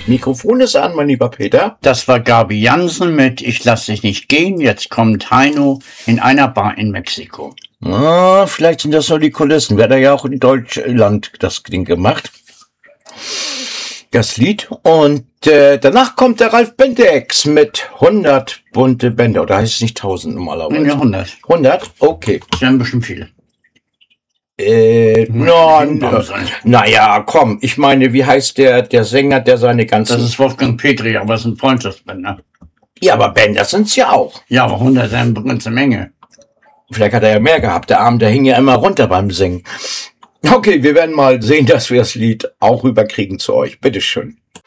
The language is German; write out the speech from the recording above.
Mikrofon ist an, mein lieber Peter. Das war Gabi Jansen mit Ich lass dich nicht gehen. Jetzt kommt Heino in einer Bar in Mexiko. Vielleicht sind das nur die Kulissen. Wir haben ja auch in Deutschland das Ding gemacht. Das Lied. Und danach kommt der Ralf Bentex mit 100 bunte Bänder. Oder heißt es nicht 1000 normalerweise? Ja, 100. 100? Okay. Das wären bestimmt viele. Naja, komm. Ich meine, wie heißt der Sänger, der seine ganzen... Das ist Wolfgang Petri, aber es sind Freundschaftsbänder. Ja, aber Bänder sind's ja auch. Ja, aber 100 sind eine ganze Menge. Vielleicht hat er ja mehr gehabt. Der Arm, der hing ja immer runter beim Singen. Okay, wir werden mal sehen, dass wir das Lied auch rüberkriegen zu euch. Bitteschön.